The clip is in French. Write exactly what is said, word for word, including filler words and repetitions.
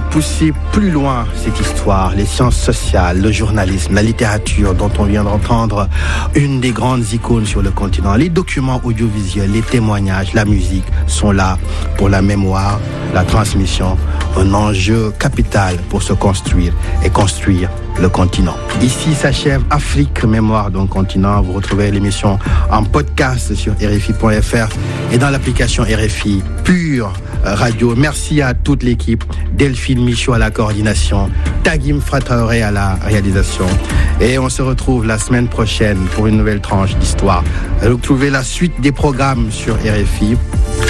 pousser plus loin cette histoire, les sciences sociales, le journalisme, la littérature dont on vient d'entendre une des grandes icônes sur le continent. Les documents audiovisuels, les témoignages, la musique sont là pour la mémoire, la transmission, un enjeu capital pour se construire et construire le continent. Ici s'achève Afrique, mémoire d'un continent. Vous retrouvez l'émission en podcast sur R F I point F R et dans l'application R F I Pure Radio. Merci à toute l'équipe. Delphine Michaud à la coordination, Tagim Fratraoré à la réalisation. Et on se retrouve la semaine prochaine pour une nouvelle tranche d'histoire. Retrouvez la suite des programmes sur R F I.